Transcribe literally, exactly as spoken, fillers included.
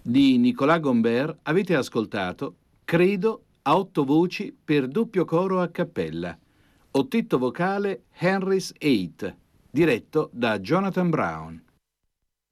Di Nicolas Gombert avete ascoltato Credo a otto voci per doppio coro a cappella, ottetto vocale Henry's Eight, diretto da Jonathan Brown.